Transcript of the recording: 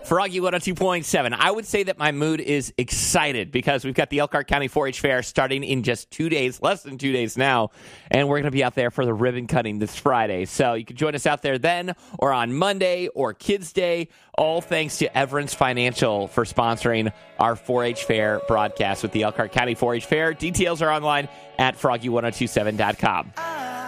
Froggy 102.7. I would say that my mood is excited because we've got the Elkhart County 4-H Fair starting in just 2 days, less than 2 days now, and we're going to be out there for the ribbon cutting this Friday. So you can join us out there then or on Monday or Kids Day, all thanks to Everence Financial for sponsoring our 4-H Fair broadcast with the Elkhart County 4-H Fair. Details are online at froggy1027.com.